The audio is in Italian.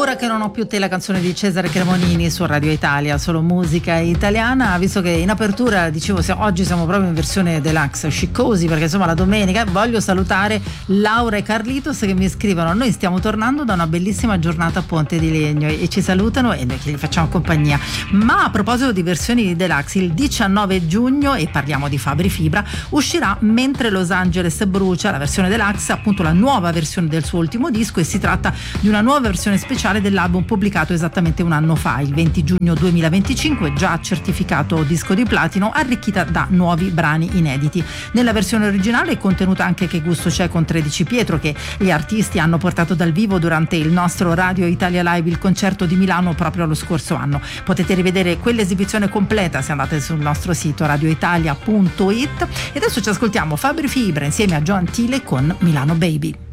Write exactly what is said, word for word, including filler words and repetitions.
Ora che non ho più te, la canzone di Cesare Cremonini su Radio Italia, solo musica italiana. Visto che in apertura dicevo se oggi siamo proprio in versione deluxe, sciccosi, perché insomma la domenica, voglio salutare Laura e Carlitos che mi scrivono: noi stiamo tornando da una bellissima giornata a Ponte di Legno, e ci salutano e noi che gli facciamo compagnia. Ma a proposito di versioni deluxe, il diciannove giugno, e parliamo di Fabri Fibra, uscirà Mentre Los Angeles brucia, la versione deluxe, appunto la nuova versione del suo ultimo disco, e si tratta di una nuova versione speciale dell'album pubblicato esattamente un anno fa, il venti giugno duemilaventicinque, già certificato disco di platino, arricchita da nuovi brani inediti. Nella versione originale è contenuta anche Che gusto c'è con tredici Pietro, che gli artisti hanno portato dal vivo durante il nostro Radio Italia Live, il concerto di Milano proprio lo scorso anno. Potete rivedere quell'esibizione completa se andate sul nostro sito radioitalia punto it. E adesso ci ascoltiamo Fabri Fibra insieme a Gio Antile con Milano Baby.